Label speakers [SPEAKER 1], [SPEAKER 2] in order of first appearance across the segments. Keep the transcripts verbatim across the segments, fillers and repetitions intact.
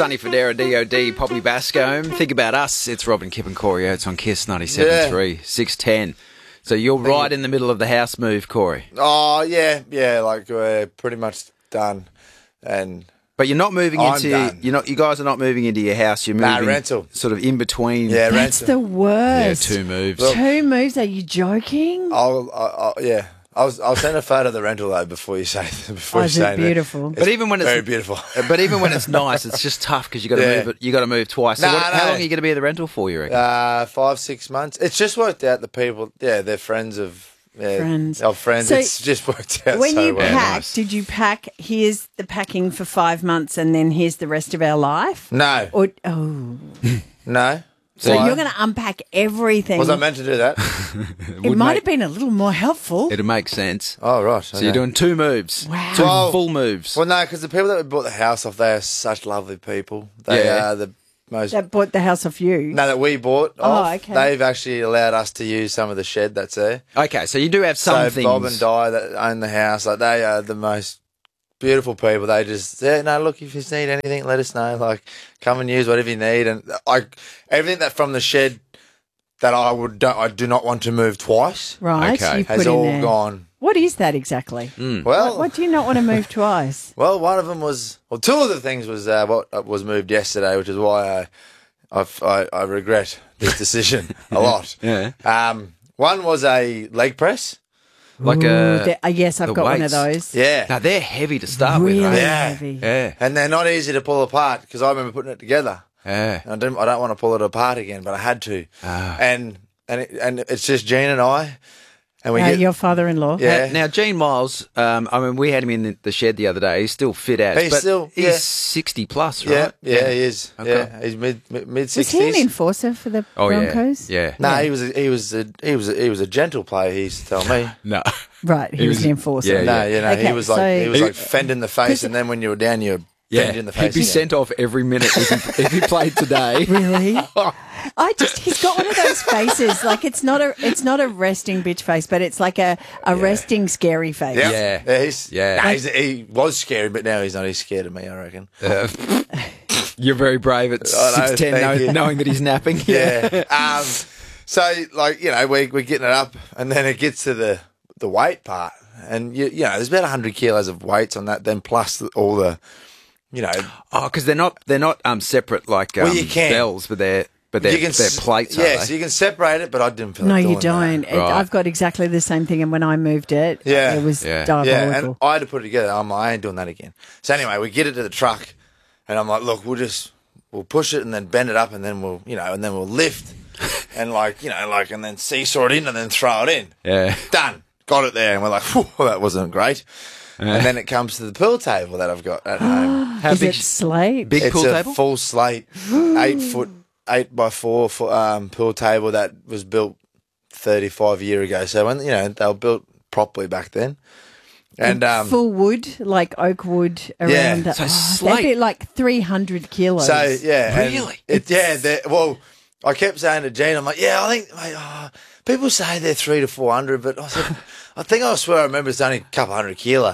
[SPEAKER 1] Sonny Fodera, D O D, Poppy Bascombe. Think about us. It's Robin, Kip and Corey Oates on Kiss ninety-seven point three, six ten. So you're right in the middle of the house move, Corey.
[SPEAKER 2] Oh, yeah, yeah, like we're pretty much done. And
[SPEAKER 1] But you're not moving
[SPEAKER 2] I'm
[SPEAKER 1] into
[SPEAKER 2] done.
[SPEAKER 1] you're not you guys are not moving into your house, you're
[SPEAKER 2] Nah,
[SPEAKER 1] moving
[SPEAKER 2] rental.
[SPEAKER 1] sort of in between.
[SPEAKER 2] Yeah,
[SPEAKER 3] That's
[SPEAKER 2] rental.
[SPEAKER 3] the worst.
[SPEAKER 1] Yeah, two moves.
[SPEAKER 2] Look,
[SPEAKER 3] Two moves? Are you joking?
[SPEAKER 2] I'll, I'll, I'll, yeah. I'll, I'll send a photo of the rental though before you say before
[SPEAKER 3] Oh,
[SPEAKER 2] you
[SPEAKER 3] is
[SPEAKER 2] say
[SPEAKER 3] it beautiful?
[SPEAKER 2] It.
[SPEAKER 1] But even when it's
[SPEAKER 2] very beautiful.
[SPEAKER 1] But even when it's nice, it's just tough because you got to
[SPEAKER 2] Yeah.
[SPEAKER 1] move it. You got to move twice. So
[SPEAKER 2] Nah,
[SPEAKER 1] what, how
[SPEAKER 2] no.
[SPEAKER 1] long are you going to be at the rental for? You reckon?
[SPEAKER 2] Uh, five, six months. It's just worked out. The people, yeah, they're friends of yeah,
[SPEAKER 3] Friends.
[SPEAKER 2] Of friends.
[SPEAKER 3] So
[SPEAKER 2] it's just worked out
[SPEAKER 3] When
[SPEAKER 2] so
[SPEAKER 3] you
[SPEAKER 2] well.
[SPEAKER 3] pack,
[SPEAKER 1] nice.
[SPEAKER 3] did you pack, here's the packing for five months and then here's the rest of our life?
[SPEAKER 2] No,
[SPEAKER 3] Or, oh.
[SPEAKER 2] no.
[SPEAKER 3] So
[SPEAKER 2] Why?
[SPEAKER 3] you're going to unpack everything.
[SPEAKER 2] Was I meant to do that?
[SPEAKER 3] it
[SPEAKER 1] would
[SPEAKER 3] might
[SPEAKER 1] make-
[SPEAKER 3] have been a little more helpful.
[SPEAKER 1] It'll make sense.
[SPEAKER 2] Oh, right.
[SPEAKER 1] So you're doing two moves.
[SPEAKER 3] Wow.
[SPEAKER 1] Two
[SPEAKER 2] Well-
[SPEAKER 1] full moves.
[SPEAKER 2] Well, no, because the people that we bought the house off, they are such lovely people. They
[SPEAKER 1] Yeah.
[SPEAKER 2] are the most.
[SPEAKER 3] That bought the house off you.
[SPEAKER 2] No, that we bought
[SPEAKER 3] Oh,
[SPEAKER 2] off,
[SPEAKER 3] okay.
[SPEAKER 2] they've actually allowed us to use some of the shed that's there.
[SPEAKER 1] Okay, so you do have some
[SPEAKER 2] so
[SPEAKER 1] things.
[SPEAKER 2] Bob and Di that own the house, like they are the most beautiful people. They just, yeah, no, look, if you need anything, let us know. Like, come and use whatever you need. And I, everything that from the shed that I would, don't, I do not want to move twice
[SPEAKER 3] Right.
[SPEAKER 1] Okay.
[SPEAKER 3] You
[SPEAKER 2] has
[SPEAKER 3] put in
[SPEAKER 2] all
[SPEAKER 3] there.
[SPEAKER 2] gone.
[SPEAKER 3] What is that exactly?
[SPEAKER 1] Mm.
[SPEAKER 2] Well,
[SPEAKER 3] What, what do you not want to move twice?
[SPEAKER 2] well, one of them was, well, two of the things was uh, what was moved yesterday, which is why I, I've, I, I regret this decision a lot.
[SPEAKER 1] Yeah.
[SPEAKER 2] Um, one was a leg press.
[SPEAKER 1] Like
[SPEAKER 3] Ooh,
[SPEAKER 1] a.
[SPEAKER 3] the- uh, yes, I've
[SPEAKER 1] the
[SPEAKER 3] got one of
[SPEAKER 1] weights.
[SPEAKER 3] those.
[SPEAKER 2] Yeah.
[SPEAKER 1] Now they're heavy to start
[SPEAKER 3] Really
[SPEAKER 1] with, right?
[SPEAKER 2] Yeah.
[SPEAKER 3] heavy.
[SPEAKER 1] Yeah.
[SPEAKER 2] And they're not easy to pull apart because I remember putting it together.
[SPEAKER 1] Yeah.
[SPEAKER 2] And I didn't. I don't want to pull it apart again, but I had to.
[SPEAKER 1] Ah.
[SPEAKER 2] And and it, and it's just Jean and I, and we
[SPEAKER 3] Uh,
[SPEAKER 2] get
[SPEAKER 3] your father-in-law.
[SPEAKER 2] yeah.
[SPEAKER 1] Now, Gene Miles, um, I mean, we had him in the, the shed the other day. He's still fit out.
[SPEAKER 2] He's
[SPEAKER 1] but
[SPEAKER 2] still-
[SPEAKER 1] he's
[SPEAKER 2] yeah.
[SPEAKER 1] sixty plus,
[SPEAKER 2] yeah,
[SPEAKER 1] right?
[SPEAKER 2] yeah, he is.
[SPEAKER 1] Okay.
[SPEAKER 2] Yeah, he's mid mid
[SPEAKER 3] Was he an
[SPEAKER 2] sixties.
[SPEAKER 3] enforcer for the
[SPEAKER 1] Oh,
[SPEAKER 3] Broncos?
[SPEAKER 1] yeah. Yeah.
[SPEAKER 2] No, he was a, he was a, he was a, he was a gentle player. He used to tell me.
[SPEAKER 1] No.
[SPEAKER 3] Right, he,
[SPEAKER 1] He
[SPEAKER 3] was,
[SPEAKER 1] was-
[SPEAKER 3] an enforcer.
[SPEAKER 1] yeah,
[SPEAKER 2] No, you know,
[SPEAKER 3] Okay,
[SPEAKER 2] he was like
[SPEAKER 3] so-
[SPEAKER 2] he was
[SPEAKER 1] He-
[SPEAKER 2] like fending the face, and then when you were down, you were
[SPEAKER 1] Yeah.
[SPEAKER 2] fending the
[SPEAKER 1] He'd
[SPEAKER 2] face.
[SPEAKER 1] be
[SPEAKER 2] again.
[SPEAKER 1] sent off every minute if he, if he played today.
[SPEAKER 3] Really? I just he's got one of those faces. Like it's not a it's not a resting bitch face, but it's like a, a resting scary face.
[SPEAKER 2] Yep.
[SPEAKER 1] Yeah.
[SPEAKER 2] yeah, he's,
[SPEAKER 1] Yeah.
[SPEAKER 2] nah, he's, he was scary, but now he's not. He's scared of me, I reckon.
[SPEAKER 1] Uh, you're very brave at
[SPEAKER 2] I know,
[SPEAKER 1] six ten,
[SPEAKER 2] thank
[SPEAKER 1] know,
[SPEAKER 2] you.
[SPEAKER 1] knowing that he's napping.
[SPEAKER 2] Yeah. um, so, like, you know, we, we're getting it up, and then it gets to the, the weight part. And, you, you know, there's about one hundred kilos of weights on that, then plus the, all the, you know,
[SPEAKER 1] Oh, because they're not they're not um separate like um,
[SPEAKER 2] Well, you can.
[SPEAKER 1] bells, but they're but they're,
[SPEAKER 2] you can
[SPEAKER 1] they're
[SPEAKER 2] s-
[SPEAKER 1] plates.
[SPEAKER 2] Yeah,
[SPEAKER 1] are they?
[SPEAKER 2] so you can separate it, but I didn't feel
[SPEAKER 3] No,
[SPEAKER 2] like
[SPEAKER 3] you
[SPEAKER 2] doing
[SPEAKER 3] don't.
[SPEAKER 2] that.
[SPEAKER 3] It,
[SPEAKER 1] Right.
[SPEAKER 3] I've got exactly the same thing, and when I moved it,
[SPEAKER 2] Yeah.
[SPEAKER 3] it was
[SPEAKER 1] Yeah.
[SPEAKER 3] diabolical.
[SPEAKER 2] Yeah, and I had to put it together. I'm like, I ain't doing that again. So anyway, we get it to the truck, and I'm like, look, we'll just we'll push it and then bend it up, and then we'll you know, and then we'll lift, and like you know, like and then seesaw it in, and then throw it in.
[SPEAKER 1] Yeah.
[SPEAKER 2] Done. Got it there, and we're like, whew, that wasn't great. And then it comes to the pool table that I've got at home.
[SPEAKER 1] How
[SPEAKER 3] Is
[SPEAKER 1] big?
[SPEAKER 3] it slate?
[SPEAKER 1] Big
[SPEAKER 2] It's
[SPEAKER 1] pool
[SPEAKER 2] a
[SPEAKER 1] table.
[SPEAKER 2] full slate, eight foot, eight by four foot um, pool table that was built thirty-five year ago. So when you know they were built properly back then, and um,
[SPEAKER 3] Full wood, like oak wood
[SPEAKER 2] Yeah.
[SPEAKER 3] around.
[SPEAKER 1] So
[SPEAKER 3] oh,
[SPEAKER 1] slate-
[SPEAKER 3] they'd be like three hundred kilos.
[SPEAKER 2] so yeah, and
[SPEAKER 1] Really?
[SPEAKER 2] it, yeah. they're- Well, I kept saying to Gene, I'm like, yeah, I think mate, oh, people say they're three to four hundred, but I said, I think I swear I remember it's only a couple hundred kilo.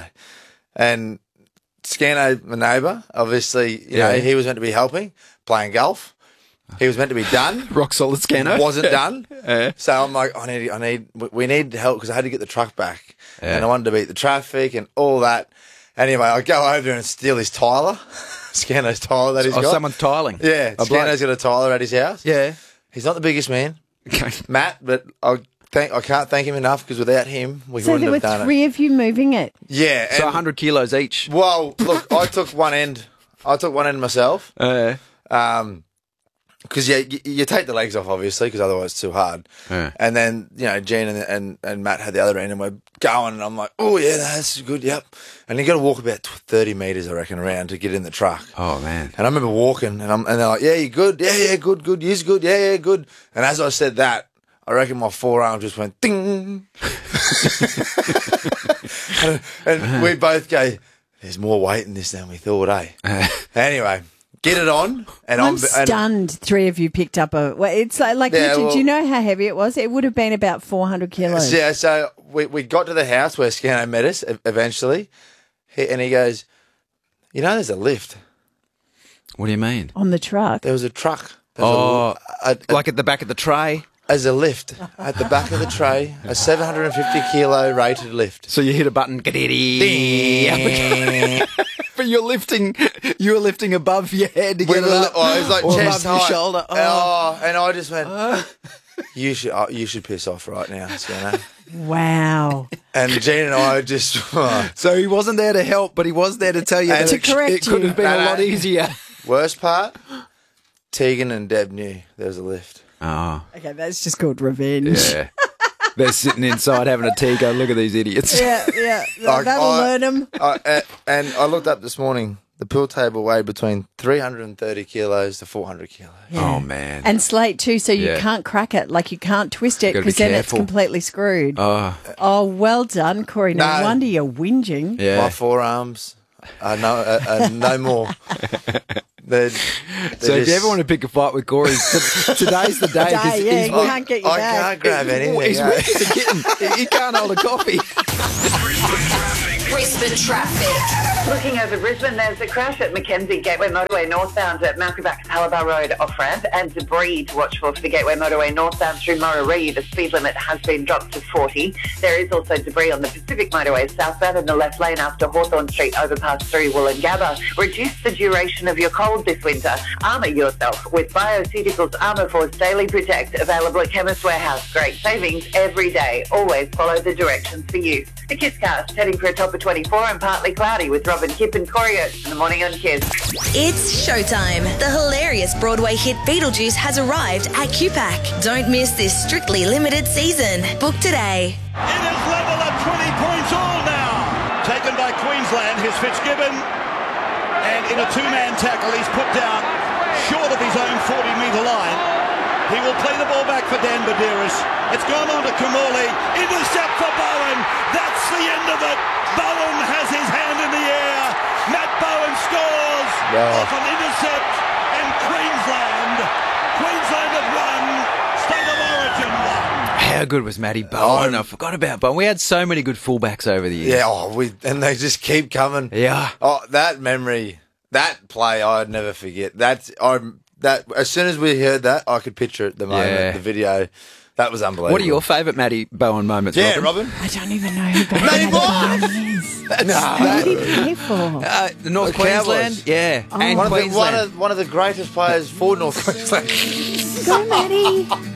[SPEAKER 2] And Scano, my neighbour, obviously, you know,
[SPEAKER 1] Yeah.
[SPEAKER 2] he was meant to be helping, playing golf. He was meant to be done.
[SPEAKER 1] Rock solid scanner.
[SPEAKER 2] Wasn't done.
[SPEAKER 1] Yeah.
[SPEAKER 2] So I'm like, I need, I need, we need help because I had to get the truck back,
[SPEAKER 1] Yeah.
[SPEAKER 2] and I wanted to beat the traffic and all that. Anyway, I go over there and steal his Tyler, Scano's Tyler that he's
[SPEAKER 1] Oh,
[SPEAKER 2] got.
[SPEAKER 1] someone's tiling.
[SPEAKER 2] Yeah,
[SPEAKER 1] A bloke.
[SPEAKER 2] Scano's got a Tyler at his house.
[SPEAKER 1] Yeah.
[SPEAKER 2] He's not the biggest man,
[SPEAKER 1] Okay.
[SPEAKER 2] Matt, but I thank, I can't thank him enough because without him, we
[SPEAKER 3] So
[SPEAKER 2] wouldn't
[SPEAKER 3] there were
[SPEAKER 2] have done
[SPEAKER 3] three
[SPEAKER 2] it.
[SPEAKER 3] of you moving it.
[SPEAKER 2] Yeah,
[SPEAKER 1] So
[SPEAKER 2] and-
[SPEAKER 1] one hundred kilos each.
[SPEAKER 2] well, look, I took one end. I took one end myself.
[SPEAKER 1] Uh,
[SPEAKER 2] Um, because yeah, you, you take the legs off obviously because otherwise it's too hard.
[SPEAKER 1] Yeah.
[SPEAKER 2] And then you know Gene and, and and Matt had the other end and we're going and I'm like, oh yeah, that's good, yep. And you got to walk about thirty meters I reckon around to get in the truck.
[SPEAKER 1] oh man.
[SPEAKER 2] And I remember walking and I'm and they're like, yeah, you good, yeah, yeah, good, good, you's good, yeah, yeah, good. And as I said that, I reckon my forearm just went ding. and and we both go, there's more weight in this than we thought, eh? Anyway, get it on, and
[SPEAKER 3] I'm
[SPEAKER 2] I'm, and
[SPEAKER 3] stunned. Three of you picked up a. Well, it's like, like
[SPEAKER 2] Yeah,
[SPEAKER 3] Richard,
[SPEAKER 2] well-
[SPEAKER 3] do you know how heavy it was? It would have been about four hundred kilos.
[SPEAKER 2] Yeah, so we, we got to the house where Scano met us e- eventually, he, and he goes, you know, there's a lift.
[SPEAKER 1] What do you mean?
[SPEAKER 3] on the truck.
[SPEAKER 2] There was a truck. There was
[SPEAKER 1] Oh,
[SPEAKER 2] a, a, a,
[SPEAKER 1] like at the back of the tray.
[SPEAKER 2] as a lift at the back of the tray, a seven hundred fifty kilo rated lift.
[SPEAKER 1] So you hit a button. But you're lifting, you were lifting above your head to
[SPEAKER 2] We
[SPEAKER 1] get
[SPEAKER 2] were,
[SPEAKER 1] it up.
[SPEAKER 2] oh, it was like
[SPEAKER 1] or
[SPEAKER 2] chest
[SPEAKER 1] above your
[SPEAKER 2] height.
[SPEAKER 1] shoulder. Oh.
[SPEAKER 2] Oh, and I just went, you should, oh, you should piss off right now, Sienna.
[SPEAKER 3] Wow.
[SPEAKER 2] And Jean and I just, oh.
[SPEAKER 1] So he wasn't there to help, but he was there to tell you
[SPEAKER 2] And
[SPEAKER 1] that
[SPEAKER 2] to
[SPEAKER 1] it,
[SPEAKER 3] correct
[SPEAKER 1] it could
[SPEAKER 3] you.
[SPEAKER 1] have been
[SPEAKER 2] No,
[SPEAKER 1] a
[SPEAKER 2] no.
[SPEAKER 1] lot easier.
[SPEAKER 2] Worst part, Tegan and Deb knew there was a lift.
[SPEAKER 1] Oh,
[SPEAKER 3] Okay, that's just called revenge.
[SPEAKER 1] yeah. They're sitting inside having a tea, go, look at these idiots.
[SPEAKER 3] Yeah, yeah.
[SPEAKER 2] Like,
[SPEAKER 3] That'll
[SPEAKER 2] I-
[SPEAKER 3] learn them.
[SPEAKER 2] I, uh, and I looked up this morning, the pool table weighed between three hundred thirty kilos to four hundred kilos.
[SPEAKER 1] Oh, man.
[SPEAKER 3] And slate too, so you
[SPEAKER 1] Yeah.
[SPEAKER 3] can't crack it. Like you can't twist it
[SPEAKER 1] Gotta be
[SPEAKER 3] because then it's
[SPEAKER 1] careful.
[SPEAKER 3] completely screwed. Oh,
[SPEAKER 1] oh,
[SPEAKER 3] well done, Corey. No,
[SPEAKER 2] No.
[SPEAKER 3] wonder you're whinging.
[SPEAKER 1] yeah.
[SPEAKER 2] My forearms are no, uh, uh, no more. They're, they're
[SPEAKER 1] So if you
[SPEAKER 2] just-
[SPEAKER 1] ever want to pick a fight with Corey, t- today's the day. 'cause
[SPEAKER 3] Today, yeah,
[SPEAKER 1] he's,
[SPEAKER 3] you can't get your
[SPEAKER 2] I
[SPEAKER 3] back.
[SPEAKER 2] can't grab anything.
[SPEAKER 1] he's
[SPEAKER 2] eh?
[SPEAKER 1] weak as a kitten. He- He can't hold a coffee.
[SPEAKER 4] Brisbane traffic.
[SPEAKER 5] Looking over Brisbane, there's a crash at Mackenzie Gateway Motorway northbound at Mount Calabar Road off-ramp and debris to watch for for the Gateway Motorway northbound through Murray. The speed limit has been dropped to forty. There is also debris on the Pacific Motorway southbound in the left lane after Hawthorn Street overpass through Wollongabba. Reduce the duration of your cold this winter. Armour yourself with Bioceuticals Armour Force Daily Protect, available at Chemist Warehouse. Great savings every day. Always follow the directions for use. The Kiss Cast heading for a top of twenty-four and partly cloudy with Robin Kipp and Corey Oates in the morning on Kiss.
[SPEAKER 4] It's showtime. The hilarious Broadway hit Beetlejuice has arrived at Q PAC. Don't miss this strictly limited season. Book today.
[SPEAKER 6] It is level at twenty points all now. Taken by Queensland, here's Fitzgibbon. And in a two-man tackle, he's put down short of his own forty-metre line. He will play the ball back for Dan Badiris. It's gone on to Kamali. Intercept for Bowen. That's the end of it. Bowen has his hand in the air. Matt Bowen scores
[SPEAKER 2] Wow.
[SPEAKER 6] off an intercept. And Queensland, Queensland have won. State of Origin won.
[SPEAKER 1] How good was Matty Bowen? I forgot about Bowen. We had so many good fullbacks over the years.
[SPEAKER 2] Yeah, oh, we and they just keep coming.
[SPEAKER 1] Yeah.
[SPEAKER 2] Oh, that memory, that play, I'd never forget. That's I that as soon as we heard that, I could picture it. The moment,
[SPEAKER 1] Yeah.
[SPEAKER 2] the video, that was unbelievable.
[SPEAKER 1] What are your favourite Matty Bowen moments,
[SPEAKER 2] Yeah,
[SPEAKER 1] Robin?
[SPEAKER 2] Robin.
[SPEAKER 3] I don't even know who
[SPEAKER 2] Matty
[SPEAKER 3] Bowen
[SPEAKER 2] Bowen!
[SPEAKER 3] is.
[SPEAKER 2] No,
[SPEAKER 3] Who did he play for?
[SPEAKER 1] Uh, the North
[SPEAKER 2] The Cowboys.
[SPEAKER 1] Queensland? Yeah. And
[SPEAKER 2] one of, the,
[SPEAKER 1] Queensland.
[SPEAKER 2] one, of, one of the greatest players for North Queensland.
[SPEAKER 3] Go, Matty.